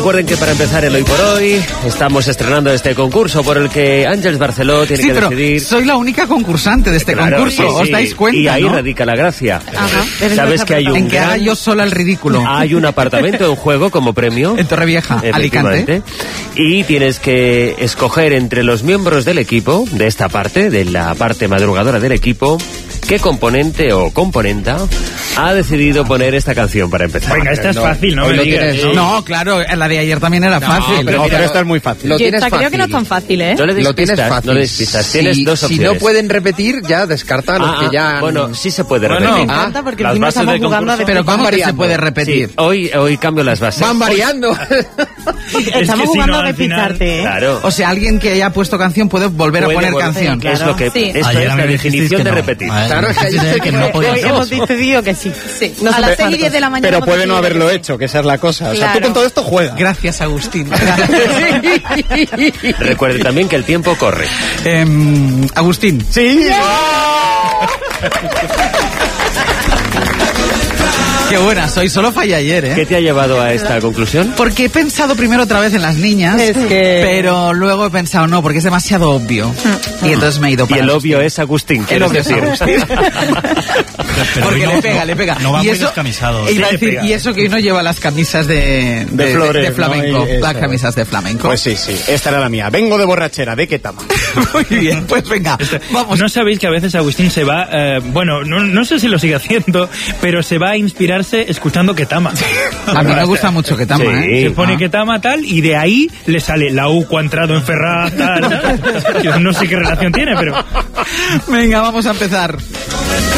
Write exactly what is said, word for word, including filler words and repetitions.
Recuerden que para empezar el Hoy por Hoy estamos estrenando este concurso por el que Àngels Barceló tiene sí, que pero decidir. Soy la única concursante de este Claro, concurso, sí, sí. ¿os dais cuenta? Y ahí ¿no? radica la gracia. Ajá. Sabes que hay un En que haga gran- yo sola el ridículo. hay un apartamento en juego como premio. En Torrevieja, Efectivamente. Alicante. Y tienes que escoger entre los miembros del equipo, de esta parte, de la parte madrugadora del equipo, qué componente o componenta ha decidido poner esta canción para empezar. Venga, esta es No, fácil, no hoy me lo digas. tienes, ¿no? No, claro, la de ayer también era fácil. pero No, mira, pero esta es muy fácil. Lo Yo tienes esta creo que no es fácil. tan fácil, ¿eh? No le des Lo tienes pistas, fácil. no le des pistas. Tienes si, dos si opciones. no pueden repetir, ya descarta a los Ah, que ya... han- bueno, sí se puede Bueno, repetir. Me Ah, encanta porque las encima bases estamos del jugando a concurso. Pero ¿cómo que se variando. puede Sí, repetir? hoy, hoy cambio las bases. Van variando. Estamos si jugando no, a al final- despistarte, ¿eh? Claro. O sea, alguien que haya puesto canción puede volver Puede a poner volver- canción. claro. Es lo que Sí. esto Ayer es a mí la me dijisteis definición que de no. repetir. A ver, Claro, es que dijisteis ayer que se no fue- podía Hoy ser. hemos decidido que sí. sí. A las sé seis y diez de la mañana. Pero hemos puede no decidido haberlo que- hecho, que esa es la cosa. O sea, Claro. tú con todo esto juegas. Gracias, Agustín. Recuerde también que el tiempo corre. Em, Agustín. Sí. Qué buena soy, solo fallé ayer, ¿eh? ¿Qué te ha llevado a esta conclusión? Porque he pensado primero otra vez en las niñas, Es que- pero luego he pensado no, porque es demasiado obvio. Y entonces me he ido Y para el Agustín. obvio es Agustín, El quieres obvio es decir. Agustín. Pero Porque hoy le no- pega, no- le pega. No va y muy eso, descamisado. e iba a Sí, decir, pega. y eso que hoy no lleva las camisas de, De flores, de flamenco. ¿no? Y Las eso. camisas de flamenco. Pues sí, sí. Esta era la mía. Vengo de borrachera. ¿De qué tama? Muy bien, pues venga, vamos. ¿No sabéis que a veces Agustín se va, eh, bueno, no, no sé si lo sigue haciendo, pero se va a inspirarse escuchando Ketama? A mí me gusta mucho que tama, Sí. ¿eh? Se pone Ah. Ketama tal y de ahí le sale la U ha entrado en Ferraz tal, tal. Yo no sé qué relación tiene, pero Venga, vamos a empezar.